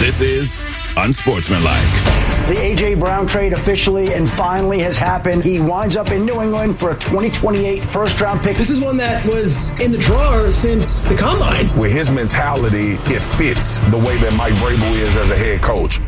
This is Unsportsmanlike. The A.J. Brown trade officially and finally has happened. He winds up in New England for a 2028 first-round pick. This is one that was in the drawer since the Combine. With his mentality, it fits the way that Mike Vrabel is as a head coach.